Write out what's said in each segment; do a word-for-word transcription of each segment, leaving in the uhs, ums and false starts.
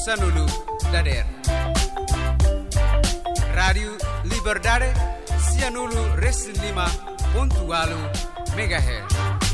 Sanulu Dader. Radio Liberdade Cianulu Reslima Pontualo Megahertz.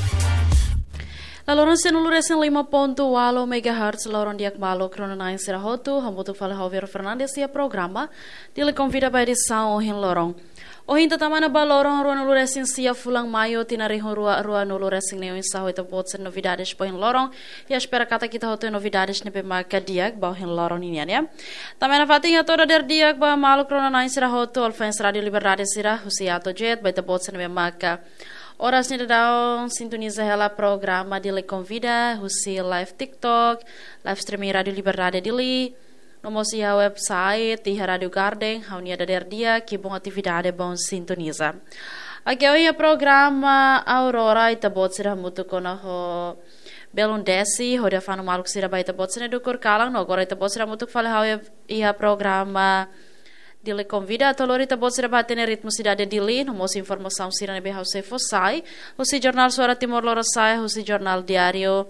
Laloran Cianulu Reslima Pontualo Megahertz Lauron Diak Malo Crononain Sirahotu Hamutu Fala Javier Fernandes e a programa Dile convida para edição Ohin Lorong. Ohin tatamana ba lorong rua nulu resin sia fulang mayo tinarihon rua rua nulu resin neo insaho ita botsen novidades po hin lorong e espera kata kita hoto novidades nebe marca diag ba hin lorong ini ya. Tamena fatinha toda der diag ba malu krona nain sira hoto Alfens Radio Liberdade sira husiato jet ba ita botsen nebe marca. Horas ni daw sintoniza hela programa dile convida husi live TikTok, live streaming Radio Liberdade dili. Nomosi a website di Radio Garden, haunia da der dia que bom atividade bom sintoniza. Aqui hoje o programa Aurora ita botsira mutu kona ho belon desi, hoda fano maluk sira ba ita botsira do korkalang no agora ita botsira mutu fala hau ia programa dile convida tolor ita botsira ba tener ritmo cidade dili, nomosi informação sira nebe hau se fosai, husi jornal Suara Timor Lorosai, husi jornal diário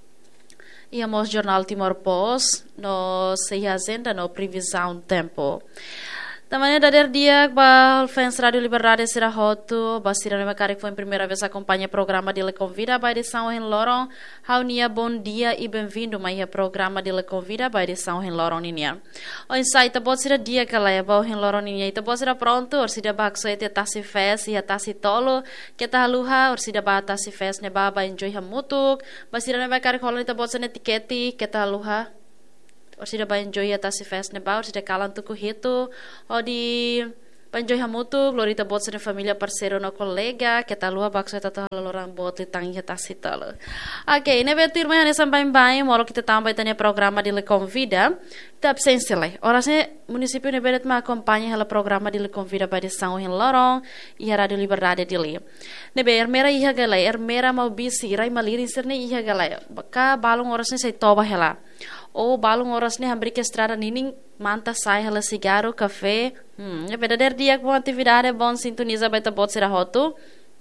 e o jornal Timor Post no se agenda no previsão tempo. Também da der dia ba Alfens Radio Liberdade será hoto, basira no macari foi em primeira vez acompanha o programa de Le Convida by edição em Lorong. Haunia bom dia e bem-vindo mais a programa de Le Convida by edição em Lorong ninia. O insight a bot dia que leva em Lorong ninia, ita bot será pronto, or sida bak so ete tasi fes e tasi tolo, que ta luha or sida ba tasi fes ne baba enjoy hamutuk, basira no macari kolon ita bot etiquete que ta luha. Or sida ba enjoy ata si fest ne ba or sida kalan tuku hito o di ba enjoy hamutu glorita bot sa família parceiro no colega que ta lua bakso ta lorang bot litang ata si talo. Okay, ne vetir mai ne sampai bai moro kita tambah tanya programa de Le Convida ta absência le. Ora se município ne beret ma acompanha ela programa de Le Convida para de São em Lorong e a Radio Liberdade de li. Ne ber mera iha gala er mera mau bisi rai maliri serne iha gala. Ka balong ora se sai toba hela. Ou balong oras ne hambri que estrada nining manta sai ela cigarro, café. Hum, é verdadeiro dia com atividade bom sintoniza beta bot será hoto.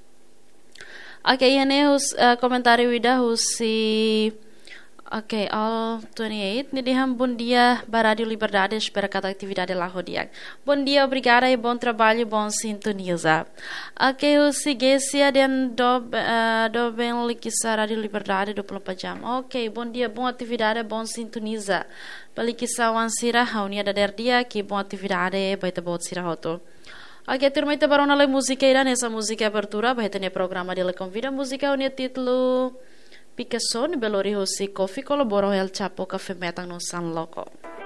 Okay, né os uh, comentário ida os si Okay, all twenty-eight ni diham bom dia para Radio Liberdade espera cada atividade lá rodia. Bom dia, obrigada e bom trabalho, bom sintoniza. Okay, o Sigesia den do uh, do bem likisa Radio Liberdade do Plompajam. Okay, bom dia, bom atividade, bom sintoniza. Balikisa wansira haunia da der dia que bom atividade baita bot sira hoto. Okay, turma ita barona le música ira nessa música abertura, baita ne programa de Le Convida música unia título Picasso, Belo Horizonte, Coffee, colaborou El Chapo, Café Metang no San Loco.